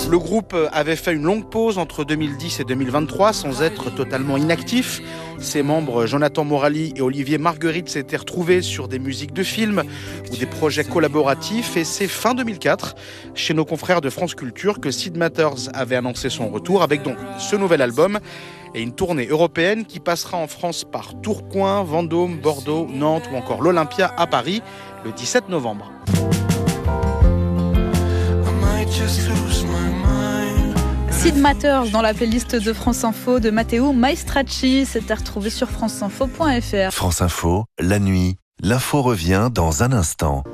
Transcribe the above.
Le groupe avait fait une longue pause entre 2010 et 2023 sans être totalement inactif. Ses membres Jonathan Morali et Olivier Marguerite s'étaient retrouvés sur des musiques de films ou des projets collaboratifs et c'est fin 2004, chez nos confrères de France Culture, que Sid Matters avait annoncé son retour avec donc ce nouvel album et une tournée européenne qui passera en France par Tourcoing, Vendôme, Bordeaux, Nantes ou encore l'Olympia à Paris le 17 novembre. Sid Matters dans la playlist de France Info de Matteo Maestracci. C'est à retrouver sur franceinfo.fr. France Info, la nuit, l'info revient dans un instant.